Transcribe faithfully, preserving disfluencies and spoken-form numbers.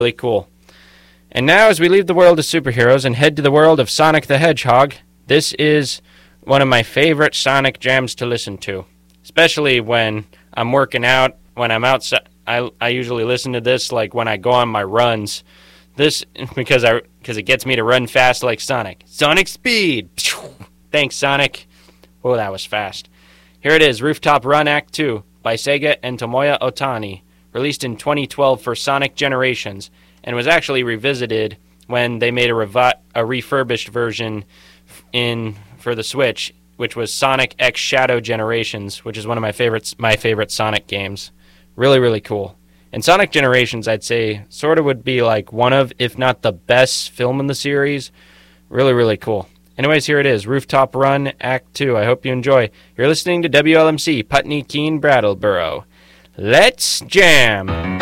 really cool. And now, as we leave the world of superheroes and head to the world of Sonic the Hedgehog, this is one of my favorite Sonic jams to listen to, especially when I'm working out, when I'm outside. I, I usually listen to this like when I go on my runs. This because I because it gets me to run fast like Sonic. Sonic speed. Thanks, Sonic. Oh, that was fast. Here it is, Rooftop Run Act two by Sega and Tomoya Otani, released in twenty twelve for Sonic Generations, and was actually revisited when they made a, revi- a refurbished version in for the Switch, which was Sonic X Shadow Generations, which is one of my favorites, my favorite Sonic games. Really, really cool. And Sonic Generations, I'd say, sort of would be like one of, if not the best film in the series. Really, really cool. Anyways, here it is, Rooftop Run Act two. I hope you enjoy. You're listening to W L M C, Putney Keene, Brattleboro. Let's jam!